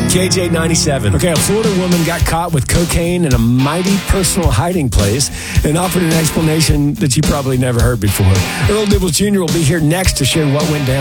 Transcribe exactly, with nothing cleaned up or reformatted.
K J ninety-seven. Okay, a Florida woman got caught with cocaine in a mighty personal hiding place and offered an explanation that you probably never heard before. Earl Dibbles Junior will be here next to share what went down.